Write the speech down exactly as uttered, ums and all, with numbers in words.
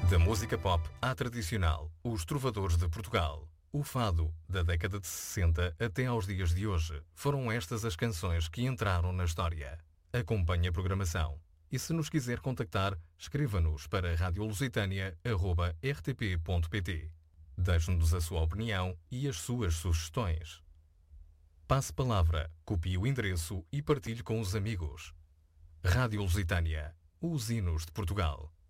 Da música pop à tradicional, os trovadores de Portugal. O fado, da década de sessenta até aos dias de hoje, foram estas as canções que entraram na história. Acompanhe a programação. E se nos quiser contactar, escreva-nos para radio lusitânia arroba r t p ponto p t. Deixe-nos a sua opinião e as suas sugestões. Passe palavra, copie o endereço e partilhe com os amigos. Rádio Lusitânia, os hinos de Portugal.